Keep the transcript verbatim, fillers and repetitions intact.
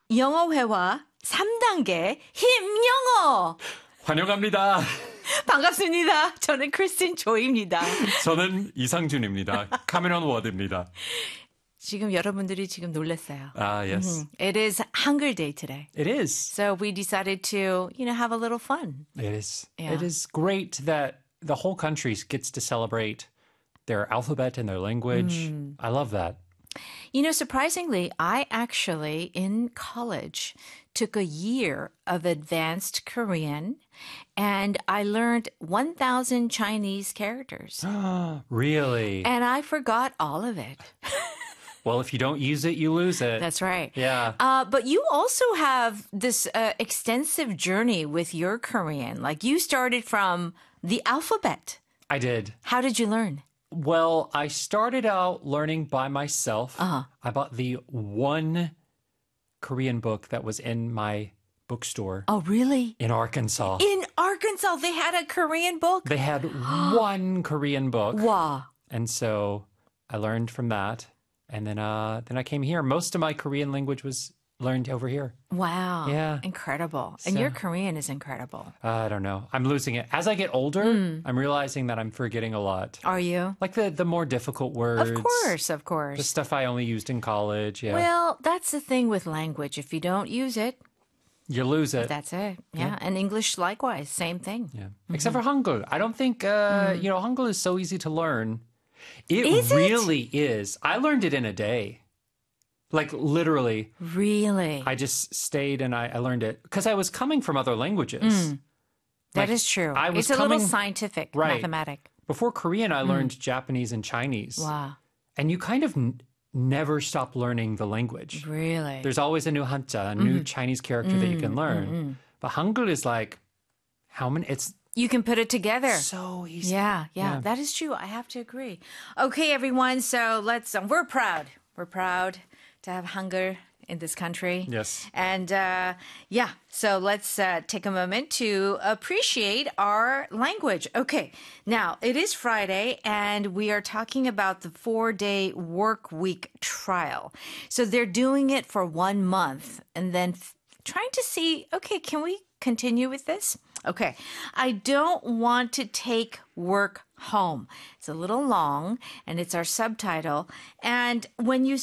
영어회화 삼 단계 힘영어. 환영합니다. 반갑습니다. 저는 크리스틴 조이입니다. 저는 이상준입니다. 카메론 워드입니다. 지금 여러분들이 지금 놀랐어요. Ah, yes. Mm-hmm. It is Hangul Day today. It is. So we decided to, you know, have a little fun. It is. Yeah. It is great that the whole country gets to celebrate their alphabet and their language. Mm. I love that. You know, surprisingly, I actually, in college, took a year of advanced Korean, and I learned one thousand Chinese characters. Really? And I forgot all of it. Well, if you don't use it, you lose it. That's right. Yeah. Uh, but you also have this uh, extensive journey with your Korean. Like you started from the alphabet. I did. How did you learn? Well, I started out learning by myself. Uh-huh. I bought the one Korean book that was in my bookstore Oh, really? in Arkansas. In Arkansas, they had a Korean book? They had one Korean book. Wow. And so I learned from that. And then uh, then I came here. Most of my Korean language was learned over here. Wow. Yeah. Incredible. And So- your Korean is incredible. Uh, I don't know. I'm losing it. As I get older, I'm realizing that I'm forgetting a lot. Are you? Like the, the more difficult words. Of course, of The course. stuff I only used in college. Yeah. Well, that's the thing with language. If you don't use it, you lose it. that's it. Yeah. And English likewise, same thing. Yeah. Except for Hangul. I don't think, uh, you know, Hangul is so easy to learn. It Is it? really is. I learned it in a day. Like literally, Really? I just stayed and I, I learned it because I was coming from other languages. That like, is true. I was It's a little coming- scientific, Right. mathematic. Before Korean, I learned Japanese and Chinese. Wow. And you kind of n- never stop learning the language. Really? There's always a new hanja, a new Chinese character that you can learn. But Hangul is like, how many? It's You can put it together. so easy. Yeah, yeah, Yeah. that is true. I have to agree. Okay, everyone. So let's, um, we're proud. We're proud to have hunger in this country. Yes. And uh, yeah, so let's uh, take a moment to appreciate our language. Okay, now it is Friday and we are talking about the four day work week trial. So they're doing it for one month and then f- trying to see, okay, can we continue with this? Okay, I don't want to take work home. It's a little long and it's our subtitle. And when you